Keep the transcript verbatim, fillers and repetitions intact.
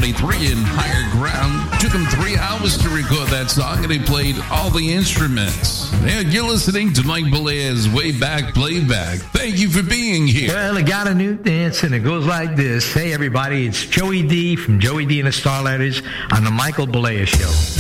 seventy-three in Higher Ground. Took him three hours to record that song, and he played all the instruments. And you're listening to Mike Belair's Way Back Playback. Thank you for being here. Well, I got a new dance, and it goes like this. Hey, everybody, it's Joey D from Joey D and the Starlighters on the Michael Belair Show.